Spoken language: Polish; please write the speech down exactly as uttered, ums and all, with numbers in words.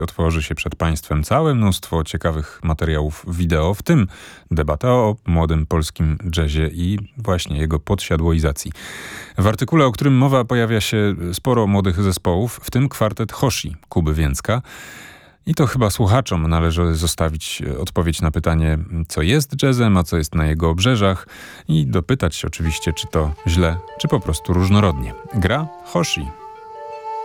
Otworzy się przed Państwem całe mnóstwo ciekawych materiałów wideo, w tym debata o młodym polskim jazzie i właśnie jego podsiadłoizacji. W artykule, o którym mowa, pojawia się sporo młodych zespołów, w tym kwartet Hoshi Kuby Więcka. I to chyba słuchaczom należy zostawić odpowiedź na pytanie, co jest jazzem, a co jest na jego obrzeżach i dopytać się oczywiście, czy to źle, czy po prostu różnorodnie. Gra Hoshi.